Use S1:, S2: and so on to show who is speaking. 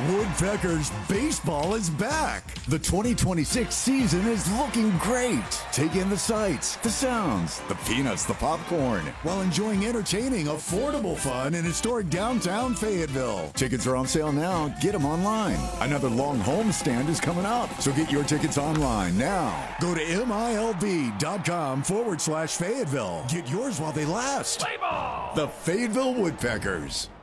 S1: Woodpeckers baseball is back. The 2026 season is looking great. Take in the sights, the sounds, the peanuts, the popcorn, while enjoying entertaining, affordable fun in historic downtown Fayetteville. Tickets are on sale now. Get them online. Another long homestand is coming up, so get your tickets online now. Go to MILB.com/Fayetteville. Get yours while they last.
S2: Play ball!
S1: The Fayetteville Woodpeckers.